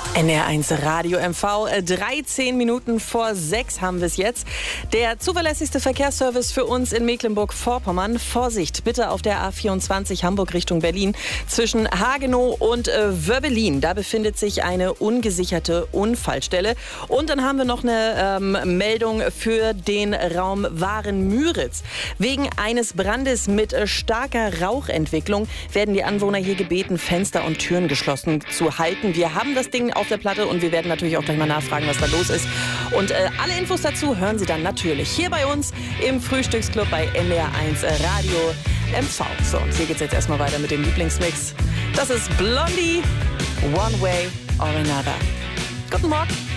NR1 Radio MV, 13 Minuten vor 6 haben wir es jetzt. Der zuverlässigste Verkehrsservice für uns in Mecklenburg-Vorpommern. Vorsicht, bitte auf der A24 Hamburg Richtung Berlin zwischen Hagenow und Wöbbelin. Da befindet sich eine ungesicherte Unfallstelle. Und dann haben wir noch eine Meldung für den Raum Waren-Müritz. Wegen eines Brandes mit starker Rauchentwicklung werden die Anwohner hier gebeten, Fenster und Türen geschlossen zu halten. Wir haben das Ding auf der Platte und wir werden natürlich auch gleich mal nachfragen, was da los ist. Und alle Infos dazu hören Sie dann natürlich hier bei uns im Frühstücksclub bei NR1 Radio MV. So, und hier geht's jetzt erstmal weiter mit dem Lieblingsmix. Das ist Blondie, One Way or Another. Guten Morgen.